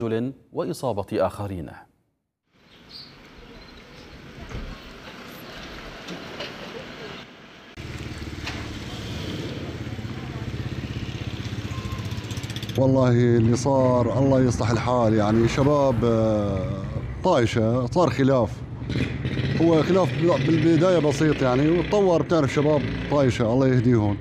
رجل وإصابة آخرين. والله اللي صار الله يصلح الحال، يعني شباب طايشة، صار خلاف. هو خلاف بالبداية بسيط يعني، وتطور. بتعرف شباب طايشة الله يهديهم.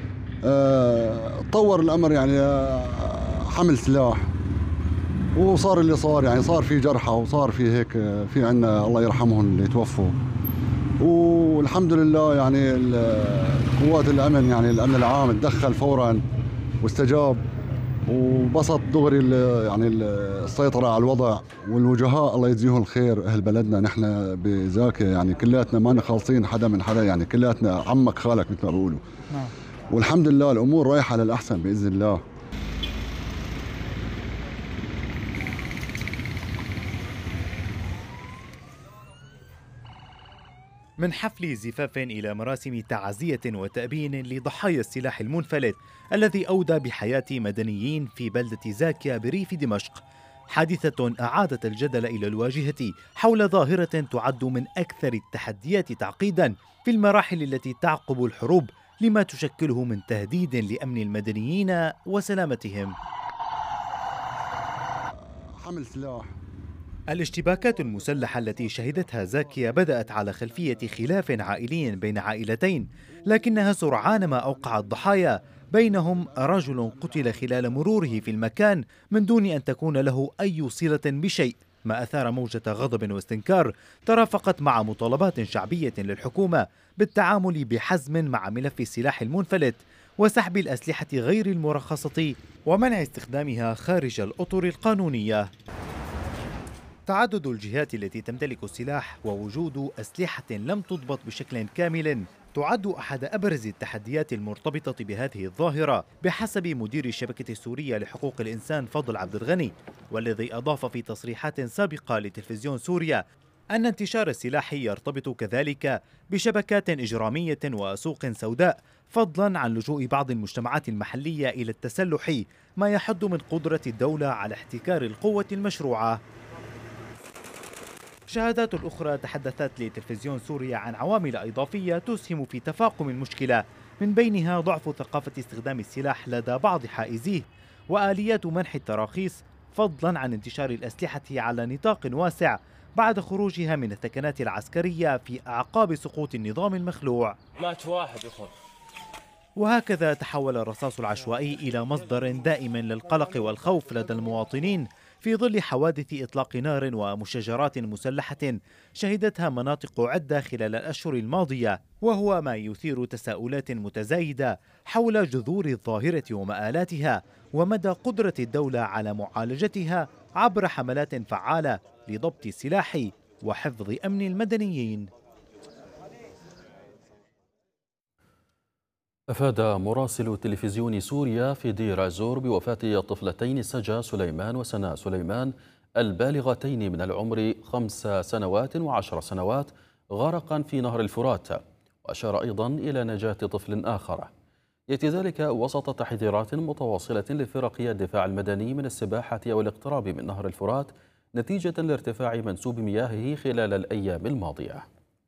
تطور الأمر يعني، حمل سلاح، وصار اللي صار. يعني صار في جرحى، وصار في هيك، في عنا الله يرحمهم اللي توفوا. والحمد لله يعني قوات الأمن، يعني الأمن العام تدخل فورا واستجاب، وبسط دغري يعني السيطرة على الوضع. والوجهاء الله يجزيهم الخير، أهل بلدنا نحن بزاكي يعني كلياتنا ما خالصين حدا من حدا، يعني كلياتنا عمك خالك مثل ما بيقولوا. والحمد لله الأمور رايحة للأحسن بإذن الله. من حفل زفاف إلى مراسم تعزية وتأبين لضحايا السلاح المنفلت الذي أودى بحياة مدنيين في بلدة زاكيا بريف دمشق، حادثة أعادت الجدل إلى الواجهة حول ظاهرة تعد من أكثر التحديات تعقيدا في المراحل التي تعقب الحروب، لما تشكله من تهديد لأمن المدنيين وسلامتهم. حمل سلاح. الاشتباكات المسلحة التي شهدتها زاكيا بدأت على خلفية خلاف عائلي بين عائلتين، لكنها سرعان ما أوقعت ضحايا، بينهم رجل قتل خلال مروره في المكان من دون أن تكون له أي صلة بشيء، ما أثار موجة غضب واستنكار ترافقت مع مطالبات شعبية للحكومة بالتعامل بحزم مع ملف السلاح المنفلت وسحب الأسلحة غير المرخصة ومنع استخدامها خارج الأطر القانونية. تعدد الجهات التي تمتلك السلاح ووجود أسلحة لم تضبط بشكل كامل تعد أحد أبرز التحديات المرتبطة بهذه الظاهرة، بحسب مدير الشبكة السورية لحقوق الإنسان فضل عبد الغني، والذي أضاف في تصريحات سابقة لتلفزيون سوريا أن انتشار السلاح يرتبط كذلك بشبكات إجرامية وسوق سوداء، فضلا عن لجوء بعض المجتمعات المحلية إلى التسلح، ما يحد من قدرة الدولة على احتكار القوة المشروعة. شهادات أخرى تحدثت لتلفزيون سوريا عن عوامل إضافية تسهم في تفاقم المشكلة، من بينها ضعف ثقافة استخدام السلاح لدى بعض حائزيه، وآليات منح التراخيص، فضلا عن انتشار الأسلحة على نطاق واسع بعد خروجها من الثكنات العسكرية في أعقاب سقوط النظام المخلوع. مات واحد يخون. وهكذا تحول الرصاص العشوائي إلى مصدر دائم للقلق والخوف لدى المواطنين في ظل حوادث إطلاق نار ومشاجرات مسلحة شهدتها مناطق عدة خلال الأشهر الماضية، وهو ما يثير تساؤلات متزايدة حول جذور الظاهرة ومآلاتها ومدى قدرة الدولة على معالجتها عبر حملات فعالة لضبط السلاح وحفظ أمن المدنيين. أفاد مراسل تلفزيون سوريا في دير الزور بوفاة الطفلتين سجا سليمان وسناء سليمان البالغتين من العمر 5 سنوات و10 سنوات غرقا في نهر الفرات، وأشار أيضا إلى نجاة طفل آخر. يأتي ذلك وسط تحذيرات متواصلة لفرق الدفاع المدني من السباحة والاقتراب من نهر الفرات نتيجة لارتفاع منسوب مياهه خلال الأيام الماضية.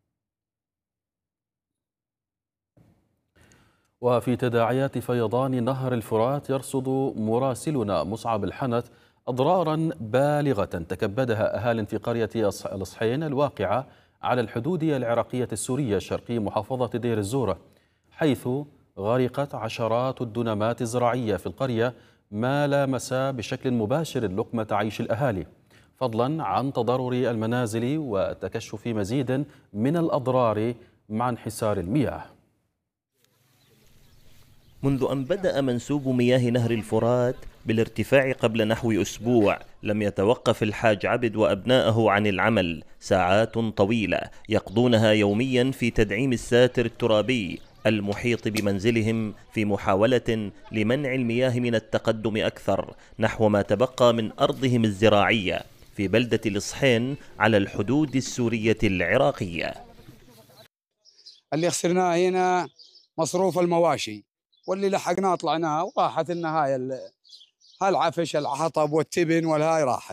وفي تداعيات فيضان نهر الفرات يرصد مراسلنا مصعب الحنث أضرارا بالغة تكبدها أهال في قرية الصحين الواقعة على الحدود العراقية السورية الشرقي محافظة دير الزور، حيث غرقت عشرات الدنمات الزراعية في القرية، ما لامس بشكل مباشر لقمة عيش الأهالي، فضلا عن تضرر المنازل وتكشف مزيد من الأضرار مع انحسار المياه. منذ أن بدأ منسوب مياه نهر الفرات بالارتفاع قبل نحو أسبوع، لم يتوقف الحاج عبد وأبناءه عن العمل ساعات طويلة يقضونها يوميا في تدعيم الساتر الترابي المحيط بمنزلهم في محاولة لمنع المياه من التقدم أكثر نحو ما تبقى من أرضهم الزراعية في بلدة الصحين على الحدود السورية العراقية. اللي خسرناه هنا مصروف المواشي، واللي لحقناه طلعناه، وراحت لنا هاي هالعفش الحطب والتبن والهاي راحت.